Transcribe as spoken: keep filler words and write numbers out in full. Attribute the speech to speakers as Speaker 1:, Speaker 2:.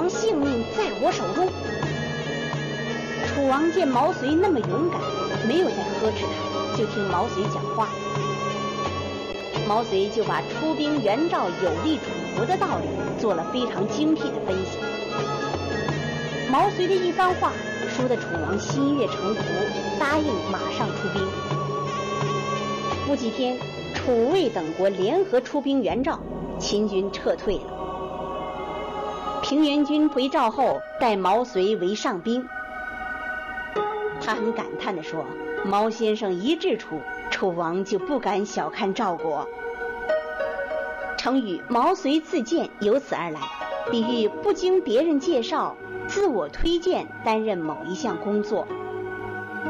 Speaker 1: 王性命在我手中。楚王见毛遂那么勇敢，没有再呵斥他，就听毛遂讲话。毛遂就把出兵援赵有利楚国的道理做了非常精辟的分析。毛遂的一番话说得楚王心悦诚服，答应马上出兵。不几天，楚魏等国联合出兵援赵，秦军撤退了。平原君回赵后，待毛遂为上宾。他很感叹地说：“毛先生一至楚，楚王就不敢小看赵国。”成语“毛遂自荐”由此而来，比喻不经别人介绍，自我推荐担任某一项工作，